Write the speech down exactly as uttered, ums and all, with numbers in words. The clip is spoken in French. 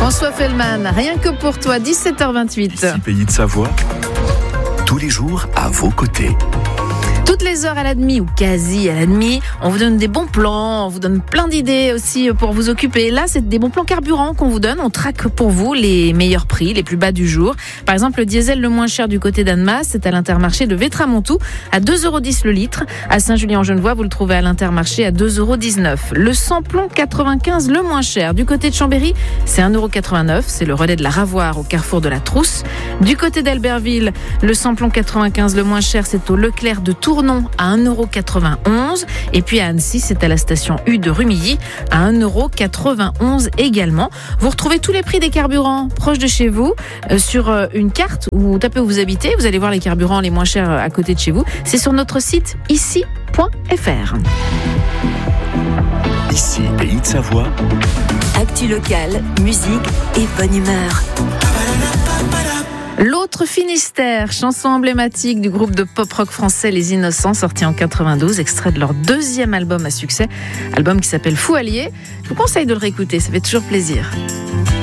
François Fellman, rien que pour toi, dix-sept heures vingt-huit. Ici Pays de Savoie, tous les jours à vos côtés. Toutes les heures à la demi ou quasi à la demi, on vous donne des bons plans, on vous donne plein d'idées aussi pour vous occuper. Là, c'est des bons plans carburant qu'on vous donne. On traque pour vous les meilleurs prix, les plus bas du jour. Par exemple, le diesel le moins cher du côté d'Annemasse, c'est à l'Intermarché de Vétramontou à deux euros dix le litre. À Saint-Julien-en-Genevois, vous le trouvez à l'Intermarché à deux euros dix-neuf. Le samplon quatre-vingt-quinze le moins cher du côté de Chambéry, c'est un euro quatre-vingt-neuf. C'est le relais de la Ravoire au carrefour de la Trousse. Du côté d'Albertville, le samplon quatre-vingt-quinze le moins cher, c'est au Leclerc de Tournon à un euro quatre-vingt-onze. Et puis à Annecy, c'est à la station U de Rumilly à un euro quatre-vingt-onze également. Vous retrouvez tous les prix des carburants proches de chez vous euh, sur euh, une carte où vous tapez où vous habitez. Vous allez voir les carburants les moins chers à côté de chez vous. C'est sur notre site ici point f r. Ici Pays de Savoie. Actu locale, musique et bonne humeur. L'autre Finistère, chanson emblématique du groupe de pop-rock français Les Innocents, sorti en quatre-vingt-douze, extrait de leur deuxième album à succès, album qui s'appelle Fou Allié. Je vous conseille de le réécouter, ça fait toujours plaisir.